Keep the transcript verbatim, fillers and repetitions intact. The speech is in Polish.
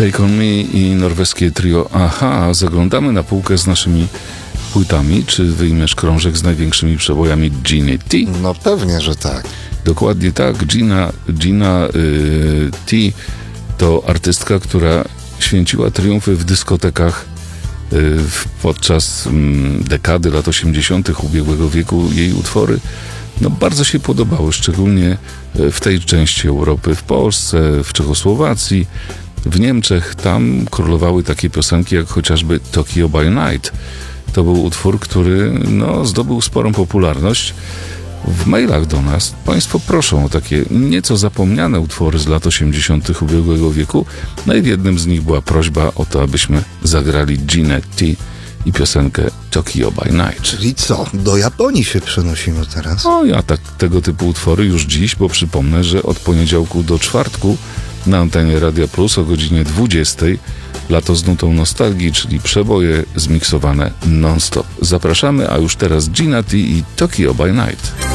Take On Me i norweskie trio Aha. Zaglądamy na półkę z naszymi płytami. Czy wyjmiesz krążek z największymi przebojami Giny T? No pewnie, że tak. Dokładnie tak. Gina, Gina y, T to artystka, która święciła triumfy w dyskotekach y, podczas y, dekady lat osiemdziesiątych ubiegłego wieku. Jej utwory no, bardzo się podobały, szczególnie w tej części Europy, w Polsce, w Czechosłowacji, w Niemczech. Tam królowały takie piosenki jak chociażby Tokyo by Night. To był utwór, który no, zdobył sporą popularność. W mailach do nas Państwo proszą o takie nieco zapomniane utwory z lat osiemdziesiątych ubiegłego wieku. No i w jednym z nich była prośba o to, abyśmy zagrali Ginę T i piosenkę Tokyo by Night. Czyli co? Do Japonii się przenosimy teraz? O, ja tak tego typu utwory już dziś, bo przypomnę, że od poniedziałku do czwartku na antenie Radia Plus o godzinie dwudziestej Lato z nutą nostalgii, czyli przeboje zmiksowane non-stop. Zapraszamy, a już teraz Gina T i Tokyo by Night.